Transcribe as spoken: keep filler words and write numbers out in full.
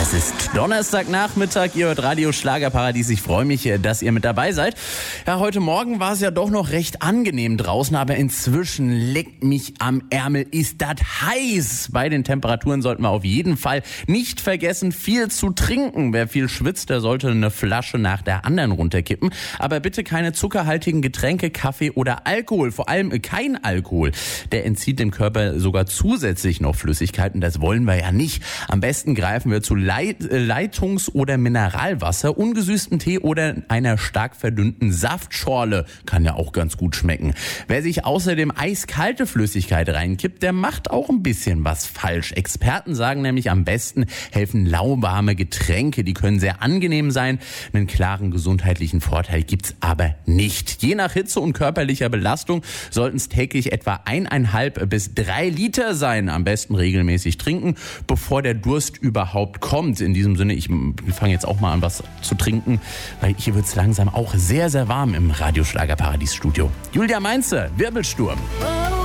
Es ist Donnerstagnachmittag, ihr hört Radio Schlagerparadies. Ich freue mich, dass ihr mit dabei seid. Ja, heute Morgen war es ja doch noch recht angenehm draußen, aber inzwischen leckt mich am Ärmel, ist das heiß. Bei den Temperaturen sollten wir auf jeden Fall nicht vergessen, viel zu trinken. Wer viel schwitzt, der sollte eine Flasche nach der anderen runterkippen. Aber bitte keine zuckerhaltigen Getränke, Kaffee oder Alkohol. Vor allem kein Alkohol. Der entzieht dem Körper sogar zusätzlich noch Flüssigkeiten. Das wollen wir ja nicht. Am besten greifen wir zu Leit- Leitungs- oder Mineralwasser, ungesüßten Tee oder einer stark verdünnten Saftschorle. Kann ja auch ganz gut schmecken. Wer sich außerdem eiskalte Flüssigkeit reinkippt, der macht auch ein bisschen was falsch. Experten sagen nämlich, am besten helfen lauwarme Getränke. Die können sehr angenehm sein. Einen klaren gesundheitlichen Vorteil gibt's aber nicht. Je nach Hitze und körperlicher Belastung sollten es täglich etwa eineinhalb bis drei Liter sein. Am besten regelmäßig trinken, bevor der Durst überhaupt kommt. In diesem Sinne, ich fange jetzt auch mal an, was zu trinken, weil hier wird es langsam auch sehr, sehr warm im Radio Schlagerparadies Studio. Julia Mainze, Wirbelsturm.